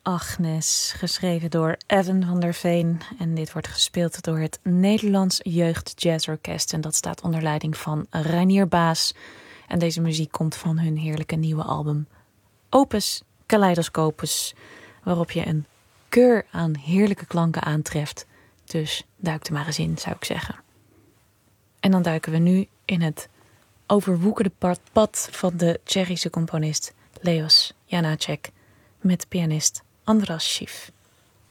Agnes, geschreven door Evan van der Veen. En dit wordt gespeeld door het Nederlands Jeugd Jazz Orkest. En dat staat onder leiding van Reinier Baas. En deze muziek komt van hun heerlijke nieuwe album Opus Kaleidoscopus, waarop je een keur aan heerlijke klanken aantreft. Dus duik er maar eens in, zou ik zeggen. En dan duiken we nu in het overwoekerde pad van de Tsjechische componist Leos Janáček met pianist Andras Schiff.